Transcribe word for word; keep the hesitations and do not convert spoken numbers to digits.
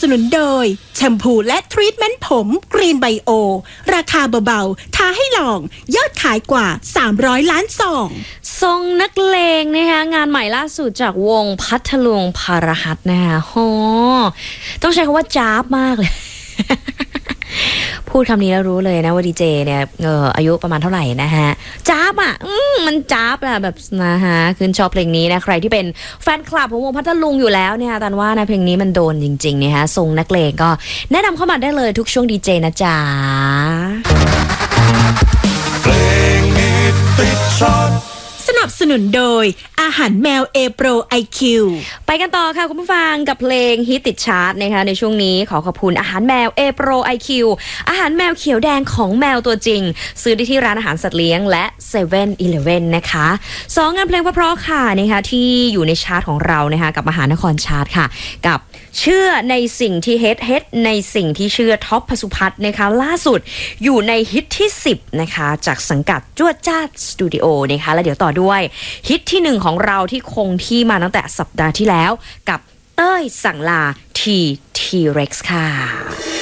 นุนโดยแชมพูและทรีทเมนต์ผมกรีนไบโอราคาเบาๆท้าให้ลองยอดขายกว่าสามร้อยล้านซองทรงนักเลงนะคะงานใหม่ล่าสุดจากวงพัทลุงพารหัสนะคะโหต้องใช้คำว่าจ้าบมากเลย พูดคำนี้แล้วรู้เลยนะว่าดีเจเนี่ยเอออายุประมาณเท่าไหร่นะฮะจ้าบอ่ะอืมมันจ้าบอะแบบนะฮะคือชอบเพลงนี้นะใครที่เป็นแฟนคลับของวงพัทลุงอยู่แล้วเนี่ยตันว่านะเพลงนี้มันโดนจริงๆเนี่ยฮะทรงนักเลงก็แนะนำเข้ามาได้เลยทุกช่วงดีเจนะจ๊ะเพลงฮิตติดชาร์ตสนับสนุนโดยอาหารแมว A Pro ไอ คิวไปกันต่อค่ะคุณผู้ฟังกับเพลงฮิตติดชาร์ตนะคะในช่วงนี้ขอขอบคุณอาหารแมว A Pro ไอ คิว อาหารแมวเขียวแดงของแมวตัวจริงซื้อได้ที่ร้านอาหารสัตว์เลี้ยงและ เซเว่น อีเลฟเว่น นะคะสองงานเพลงเพราะๆค่ะนะคะที่อยู่ในชาร์ตของเรานะคะกับมหานครชาร์ตค่ะกับเชื่อในสิ่งที่เฮ็ดเฮ็ดในสิ่งที่เชื่อท็อปพสุพัฒน์นะคะล่าสุดอยู่ในฮิตที่สิบนะคะจากสังกัดจวดจ้าดสตูดิโอนะคะและเดี๋ยวต่อด้วยฮิตที่หนึ่งของเราที่คงที่มาตั้งแต่สัปดาห์ที่แล้วกับเต้ยสั่งลาทีทีเร็กซ์ค่ะ